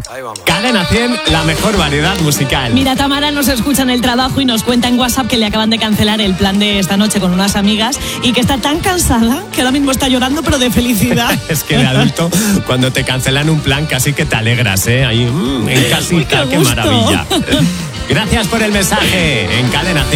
Cadena 100, la mejor variedad musical. Mira, Tamara nos escucha en el trabajo y nos cuenta en WhatsApp que le acaban de cancelar el plan de esta noche con unas amigas y que está tan cansada que ahora mismo está llorando, pero de felicidad. Es que de adulto, cuando te cancelan un plan, casi que te alegras, ¿eh? Ahí, en casita, qué maravilla. Gracias por el mensaje en Cadena 100.